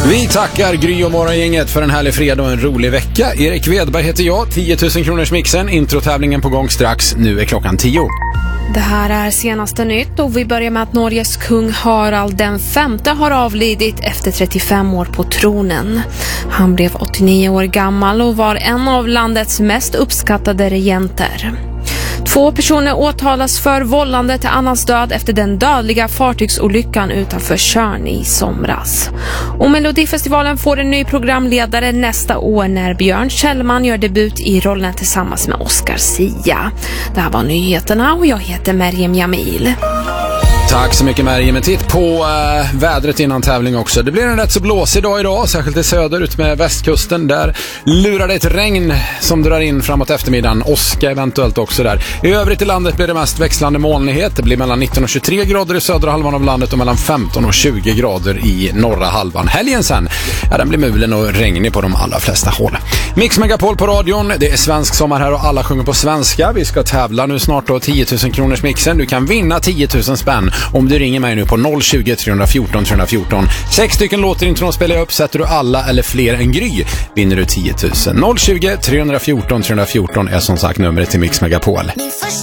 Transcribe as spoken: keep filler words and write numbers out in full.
Vi tackar Gry och Morgongänget för en härlig fredag och en rolig vecka. Erik Wedberg heter jag, tio tusen kronors mixen, introtävlingen på gång strax. Nu är klockan tio. Det här är senaste nytt och vi börjar med att Norges kung Harald den femte har avlidit efter trettiofem år på tronen. Han blev åttionio år gammal och var en av landets mest uppskattade regenter. Två personer åtalas för vållande till annans död efter den dödliga fartygsolyckan utanför Tjörn i somras. Och Melodifestivalen får en ny programledare nästa år när Björn Kjellman gör debut i rollen tillsammans med Oscar Sia. Det här var nyheterna och jag heter Meriem Jamil. Tack så mycket Meriem. En titt på äh, vädret innan tävling också. Det blir en rätt så blåsig dag idag, särskilt i söder ut med västkusten. Där lurar det ett regn som drar in framåt eftermiddagen. Åska eventuellt också där. I övrigt i landet blir det mest växlande molnighet. Det blir mellan nitton och tjugotre grader i södra halvan av landet och mellan femton och tjugo grader i norra halvan. Helgen sen, ja, den blir mulen och regnig på de allra flesta håll. Mix Megapol på radion. Det är svensk sommar här och alla sjunger på svenska. Vi ska tävla nu snart då tio tusen kronors mixen. Du kan vinna tio tusen spänn om du ringer mig nu på noll tjugo, tre fjorton, tre fjorton. Sex stycken låter inte att spela upp. Sätter du alla eller fler än Gry vinner du tio tusen. noll tjugo, tre fjorton, tre fjorton är som sagt numret till Mix Megapol. Min första